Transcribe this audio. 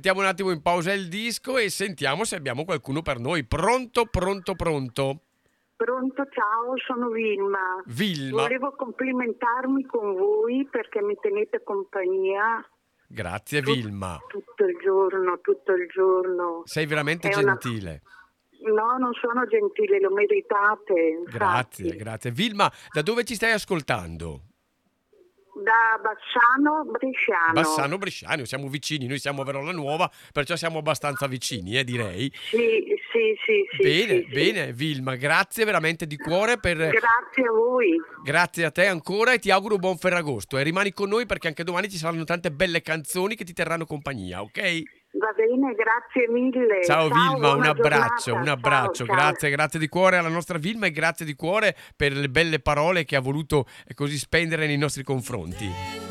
mettiamo un attimo in pausa il disco e sentiamo se abbiamo qualcuno per noi. Pronto, pronto, pronto. Pronto, ciao, sono Vilma. Vilma. Volevo complimentarmi con voi perché mi tenete compagnia. Grazie Vilma. Tutto il giorno. Sei veramente È gentile. No, non sono gentile, lo meritate. Infatti. Grazie. Vilma, da dove ci stai ascoltando? Da Bassano Bresciano. Bassano Bresciano, siamo vicini, noi siamo a Verona Nuova, perciò siamo abbastanza vicini, direi. Sì. Bene, Vilma, grazie veramente di cuore per... Grazie a voi. Grazie a te ancora e ti auguro buon Ferragosto e rimani con noi perché anche domani ci saranno tante belle canzoni che ti terranno compagnia, ok? Va bene, grazie mille. Ciao Vilma, un abbraccio, Ciao. grazie di cuore alla nostra Vilma e grazie di cuore per le belle parole che ha voluto così spendere nei nostri confronti.